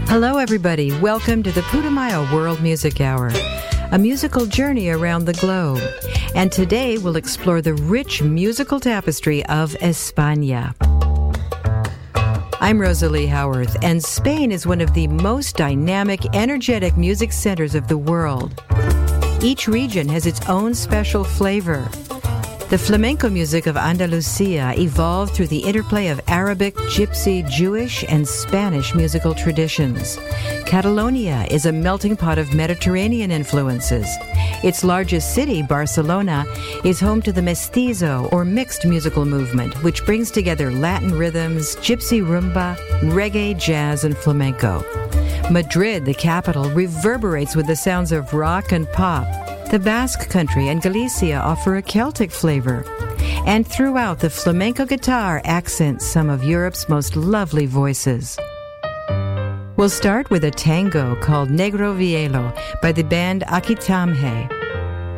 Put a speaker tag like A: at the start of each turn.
A: Hello, everybody. Welcome to the Putumayo World Music Hour, a musical journey around the globe. And today we'll explore the rich musical tapestry of España. I'm Rosalie Howarth, and Spain is one of the most dynamic, energetic music centers of the world. Each region has its own special flavor. The flamenco music of Andalusia evolved through the interplay of Arabic, Gypsy, Jewish, and Spanish musical traditions. Catalonia is a melting pot of Mediterranean influences. Its largest city, Barcelona, is home to the mestizo, or mixed musical movement, which brings together Latin rhythms, Gypsy rumba, reggae, jazz, and flamenco. Madrid, the capital, reverberates with the sounds of rock and pop. The Basque Country and Galicia offer a Celtic flavor. And throughout, the flamenco guitar accents some of Europe's most lovely voices. We'll start with a tango called Negro Vielo by the band Aquitamhe.